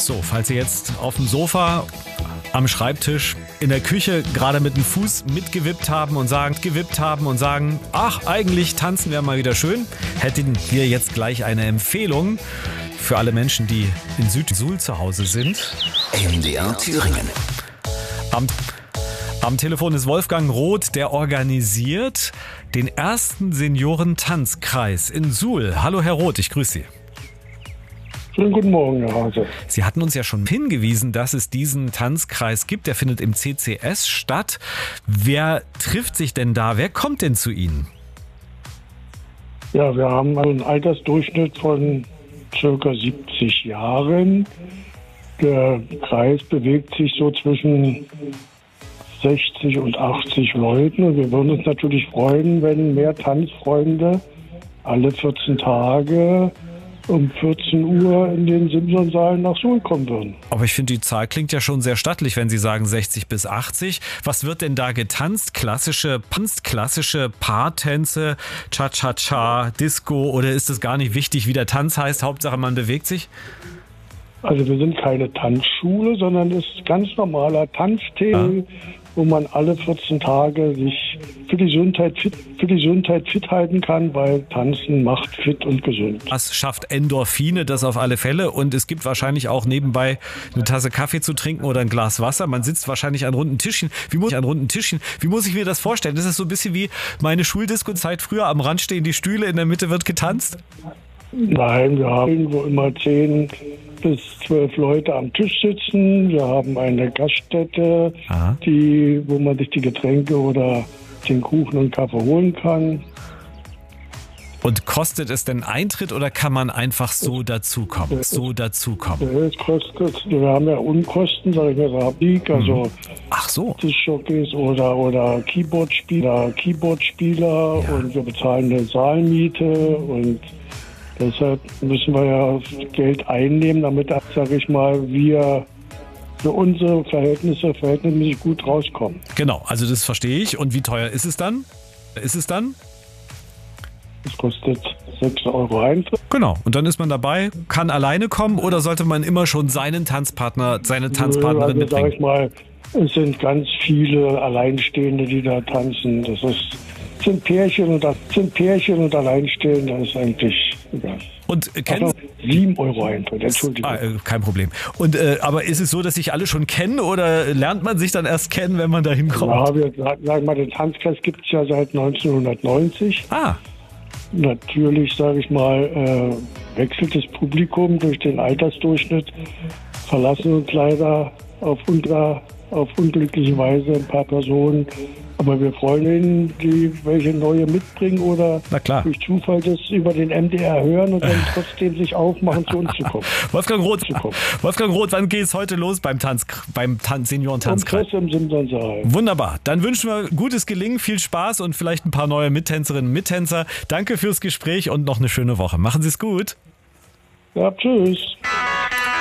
So, falls ihr jetzt auf dem Sofa, am Schreibtisch, in der Küche gerade mit dem Fuß mitgewippt haben und sagen, ach, eigentlich tanzen wäre mal wieder schön, hätten wir jetzt gleich eine Empfehlung für alle Menschen, die in Südsuhl zu Hause sind. MDR Thüringen. Am Telefon ist Wolfgang Roth, der organisiert den ersten Seniorentanzkreis in Suhl. Hallo Herr Roth, ich grüße Sie. Schönen guten Morgen, Herr Hase. Sie hatten uns ja schon hingewiesen, dass es diesen Tanzkreis gibt. Der findet im CCS statt. Wer trifft sich denn da? Wer kommt denn zu Ihnen? Ja, wir haben einen Altersdurchschnitt von ca. 70 Jahren. Der Kreis bewegt sich so zwischen 60 und 80 Leuten. Und wir würden uns natürlich freuen, wenn mehr Tanzfreunde alle 14 Tage um 14 Uhr in den Simson-Saal nach Suhl kommen würden. Aber ich finde, die Zahl klingt ja schon sehr stattlich, wenn Sie sagen 60 bis 80. Was wird denn da getanzt? Klassische Paartänze, Cha-Cha-Cha, Disco, oder ist es gar nicht wichtig, wie der Tanz heißt? Hauptsache, man bewegt sich? Also wir sind keine Tanzschule, sondern es ist ganz normaler Tanztee, wo man alle 14 Tage sich für die Gesundheit fit halten kann, weil Tanzen macht fit und gesund. Das schafft Endorphine, das auf alle Fälle. Und es gibt wahrscheinlich auch nebenbei eine Tasse Kaffee zu trinken oder ein Glas Wasser. Man sitzt wahrscheinlich an runden Tischchen. Wie muss ich mir das vorstellen? Das ist so ein bisschen wie meine Schuldisco-Zeit früher. Am Rand stehen die Stühle, in der Mitte wird getanzt? Nein, wir haben irgendwo immer 10 bis 12 Leute am Tisch sitzen. Wir haben eine Gaststätte, wo man sich die Getränke oder den Kuchen und Kaffee holen kann. Und kostet es denn Eintritt oder kann man einfach so dazukommen? Es kostet, wir haben ja Unkosten, sage ich mal, also ach so. Tischjockeys oder Keyboardspieler und wir bezahlen eine Saalmiete und deshalb müssen wir ja Geld einnehmen, damit, sage ich mal, wir für unsere Verhältnisse verhältnismäßig gut rauskommen. Genau, also das verstehe ich. Und wie teuer ist es dann? Es kostet 6 Euro Eintritt. Genau, und dann ist man dabei, kann alleine kommen oder sollte man immer schon seine Tanzpartnerin mitbringen? Sag ich mal, es sind ganz viele Alleinstehende, die da tanzen. Sind Pärchen und Alleinstehende, das ist eigentlich egal. Und kennen 7 Euro Eintritt, Entschuldigung. Kein Problem. Und aber ist es so, dass sich alle schon kennen oder lernt man sich dann erst kennen, wenn man da hinkommt? Ja, wir sagen mal, den Tanzkreis gibt es ja seit 1990. Natürlich, sage ich mal, wechselt das Publikum durch den Altersdurchschnitt, verlassen uns leider auf unglückliche Weise ein paar Personen. Aber wir freuen uns, die welche neue mitbringen oder durch Zufall das über den MDR hören und dann trotzdem sich aufmachen, zu uns zu kommen. Wolfgang Roth, wann geht es heute los beim Seniorentanzkreis? Im Simson-Saal. Wunderbar. Dann wünschen wir gutes Gelingen, viel Spaß und vielleicht ein paar neue Mittänzerinnen und Mittänzer. Danke fürs Gespräch und noch eine schöne Woche. Machen Sie es gut. Ja, tschüss.